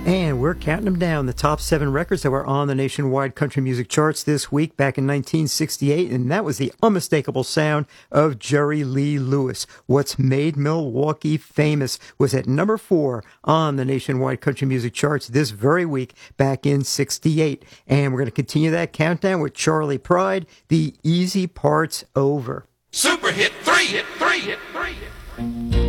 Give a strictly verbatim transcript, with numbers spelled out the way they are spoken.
And we're counting them down, the top seven records that were on the nationwide country music charts this week back in nineteen sixty-eight, and that was the unmistakable sound of Jerry Lee Lewis. What's Made Milwaukee Famous was at number four on the nationwide country music charts this very week back in sixty-eight. And we're going to continue that countdown with Charley Pride, The Easy Part's Over. Super hit three, hit three, hit three, hit three.